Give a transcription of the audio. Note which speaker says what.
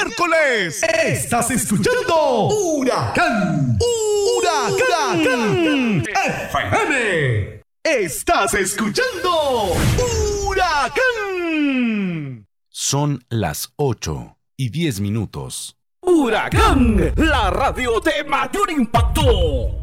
Speaker 1: miércoles. Estás escuchando Huracán. Huracán FM. Estás escuchando Huracán.
Speaker 2: Son las 8:10.
Speaker 3: Huracán, la radio de mayor impacto.